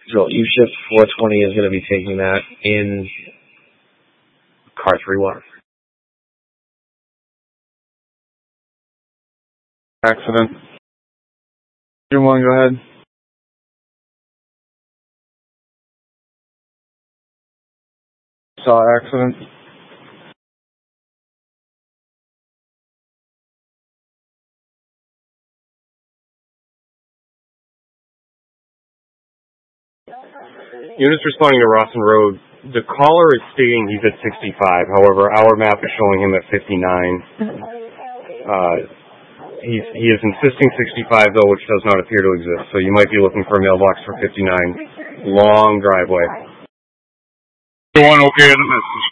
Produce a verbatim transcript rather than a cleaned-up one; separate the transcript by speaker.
Speaker 1: So U-Shift four twenty is going to be taking that in car three one.
Speaker 2: Accident. Engine one, go ahead. Saw accident.
Speaker 3: Units responding to Rawson Road. The caller is stating he's at sixty-five. However, our map is showing him at fifty-nine. Uh, he's, he is insisting sixty-five, though, which does not appear to exist. So you might be looking for a mailbox for fifty-nine. Long driveway.
Speaker 2: The one okay in the message.